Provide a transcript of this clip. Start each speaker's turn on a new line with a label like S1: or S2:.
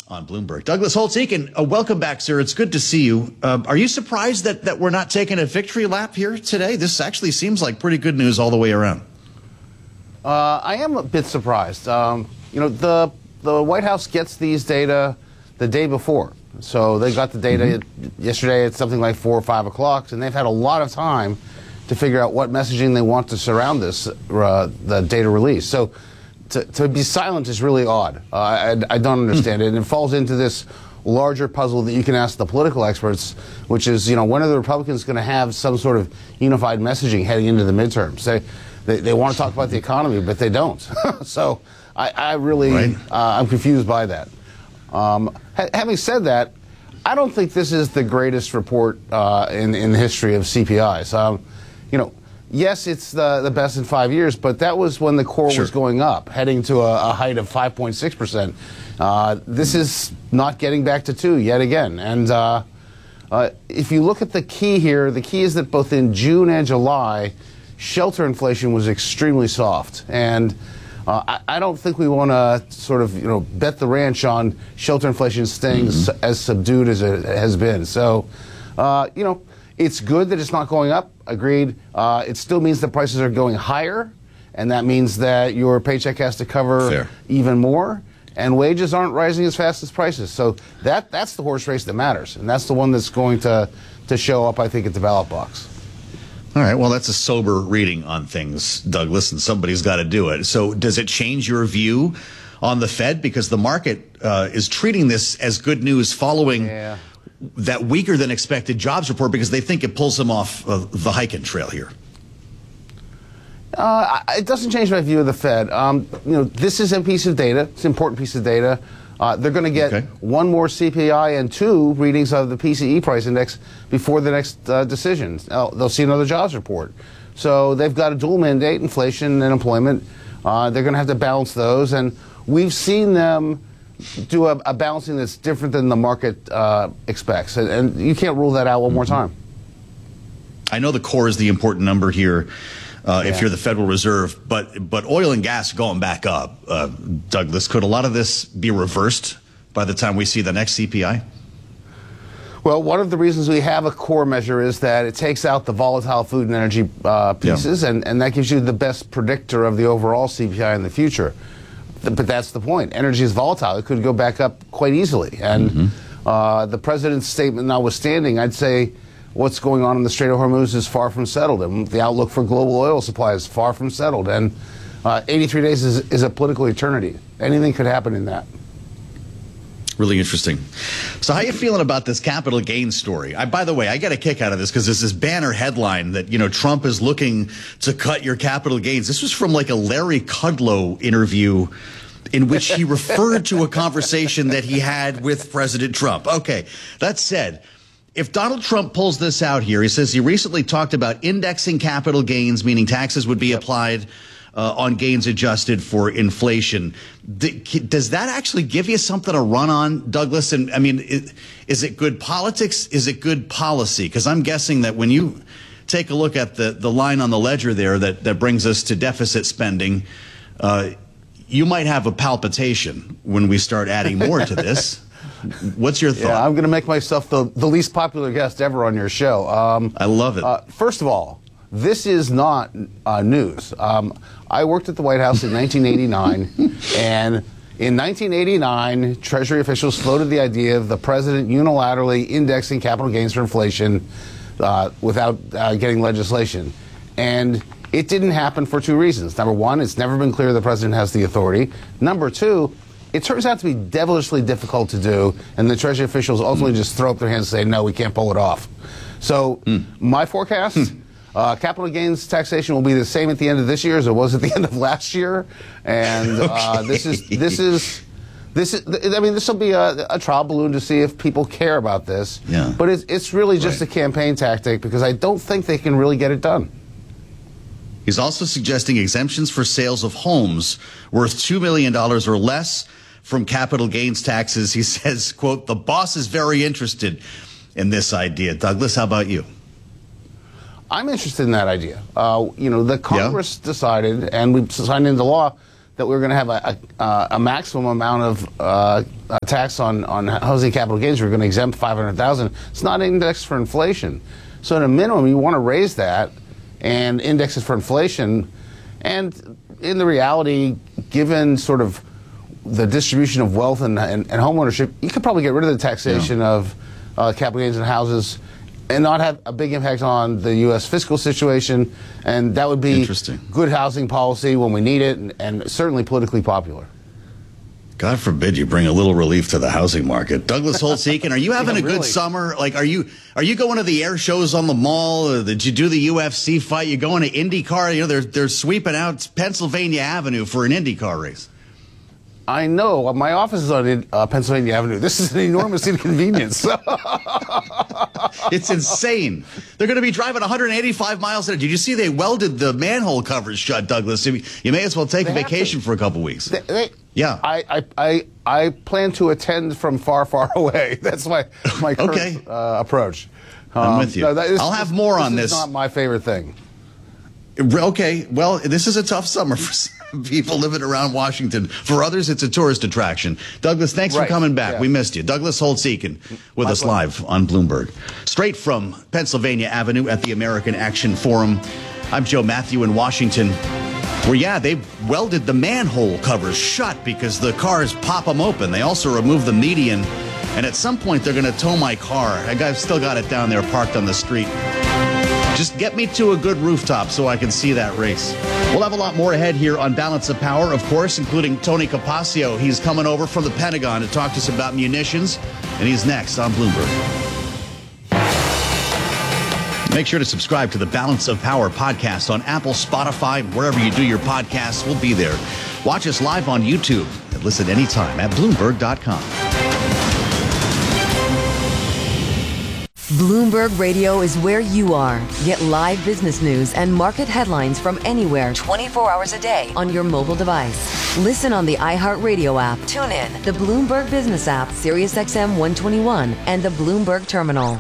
S1: on Bloomberg. Douglas Holtz-Eakin, welcome back, sir. It's good to see you. Are you surprised that we're not taking a victory lap here today? This actually seems like pretty good news all the way around.
S2: I am a bit surprised. The White House gets these data the day before. So they got the data yesterday at something like 4 or 5 o'clock, and they've had a lot of time to figure out what messaging they want to surround this, the data release. So to be silent is really odd. I don't understand it. And it falls into this larger puzzle that you can ask the political experts, which is, when are the Republicans going to have some sort of unified messaging heading into the midterms? They want to talk about the economy, but they don't. So I really, I'm confused by that. Having said that, I don't think this is the greatest report in the history of CPIs. Yes, it's the best in 5 years, but that was when the core was going up, heading to a height of 5.6%. This is not getting back to 2 yet again. And if you look at the key here, the key is that both in June and July, shelter inflation was extremely soft. And I don't think we want to sort of, bet the ranch on shelter inflation staying as subdued as it has been. So, it's good that it's not going up. Agreed. It still means the prices are going higher, and that means that your paycheck has to cover even more, and wages aren't rising as fast as prices. So that's the horse race that matters, and that's the one that's going to show up, I think, at the ballot box.
S1: All right, well, that's a sober reading on things, Douglas, and somebody's got to do it. So does it change your view on the Fed? Because the market is treating this as good news following that weaker than expected jobs report, because they think it pulls them off the hiking trail here.
S2: It doesn't change my view of the Fed. This is a piece of data. It's an important piece of data. They're going to get one more CPI and 2 readings of the PCE price index before the next decision. They'll see another jobs report. So they've got a dual mandate, inflation and employment. They're going to have to balance those. And we've seen them do a balancing that's different than the market expects. And you can't rule that out one more time.
S1: I know the core is the important number here if you're the Federal Reserve, but oil and gas going back up, Douglas, could a lot of this be reversed by the time we see the next CPI?
S2: Well, one of the reasons we have a core measure is that it takes out the volatile food and energy pieces, and that gives you the best predictor of the overall CPI in the future. But that's the point. Energy is volatile. It could go back up quite easily. And the president's statement notwithstanding, I'd say what's going on in the Strait of Hormuz is far from settled. And the outlook for global oil supply is far from settled. And 83 days is a political eternity. Anything could happen in that.
S1: Really interesting. So how are you feeling about this capital gains story? By the way, I get a kick out of this because there's this banner headline that, Trump is looking to cut your capital gains. This was from like a Larry Kudlow interview in which he referred to a conversation that he had with President Trump. Okay, that said, if Donald Trump pulls this out here, he says he recently talked about indexing capital gains, meaning taxes would be applied on gains adjusted for inflation. Does that actually give you something to run on, Douglas? And I mean, is it good politics? Is it good policy? Because I'm guessing that when you take a look at the line on the ledger there that brings us to deficit spending, you might have a palpitation when we start adding more to this. What's your thought?
S2: Yeah, I'm going to make myself the least popular guest ever on your show.
S1: I love it.
S2: First of all, this is not news. I worked at the White House in 1989, and in 1989, Treasury officials floated the idea of the president unilaterally indexing capital gains for inflation without getting legislation. And it didn't happen for 2 reasons. Number one, it's never been clear the president has the authority. Number two, it turns out to be devilishly difficult to do, and the Treasury officials ultimately just throw up their hands and say, no, we can't pull it off. So my forecast, capital gains taxation will be the same at the end of this year as it was at the end of last year. And this will be a trial balloon to see if people care about this.
S1: Yeah.
S2: But it's really just a campaign tactic because I don't think they can really get it done.
S1: He's also suggesting exemptions for sales of homes worth $2 million or less from capital gains taxes. He says, quote, the boss is very interested in this idea. Douglas, how about you?
S2: I'm interested in that idea. The Congress decided, and we signed into law, that we're going to have a maximum amount of tax on housing capital gains. We're going to exempt 500,000. It's not indexed for inflation. So at a minimum, you want to raise that and index it for inflation. And in the reality, given sort of the distribution of wealth and home ownership, you could probably get rid of the taxation of capital gains in houses and not have a big impact on the U.S. fiscal situation. And that would be good housing policy when we need it, and certainly politically popular.
S1: God forbid you bring a little relief to the housing market. Douglas Holtz-Eakin, are you having a good summer? Like, are you going to the air shows on the mall? Or did you do the UFC fight? You going to IndyCar? You know, they're sweeping out Pennsylvania Avenue for an IndyCar race.
S2: I know. My office is on Pennsylvania Avenue. This is an enormous inconvenience.
S1: It's insane. They're going to be driving 185 miles an hour. Did you see they welded the manhole covers shut, Douglas? You may as well take a vacation for a couple weeks. Yeah.
S2: I plan to attend from far, far away. That's my current approach.
S1: I'm with you. No, I'll have more on this.
S2: This is not my favorite thing.
S1: Okay, well, this is a tough summer for some people living around Washington. For others, it's a tourist attraction. Douglas, thanks for coming back. Yeah. We missed you. Douglas Holtz-Eakin with us live on Bloomberg. Straight from Pennsylvania Avenue at the American Action Forum. I'm Joe Matthew in Washington, where, they welded the manhole covers shut because the cars pop them open. They also removed the median, and at some point, they're going to tow my car. I've still got it down there parked on the street. Just get me to a good rooftop so I can see that race. We'll have a lot more ahead here on Balance of Power, of course, including Tony Capaccio. He's coming over from the Pentagon to talk to us about munitions, and he's next on Bloomberg. Make sure to subscribe to the Balance of Power podcast on Apple, Spotify, wherever you do your podcasts. We'll be there. Watch us live on YouTube and listen anytime at Bloomberg.com.
S3: Bloomberg Radio is where you are. Get live business news and market headlines from anywhere 24 hours a day on your mobile device. Listen on the iHeartRadio app. Tune in the Bloomberg Business app, SiriusXM 121, and the Bloomberg Terminal.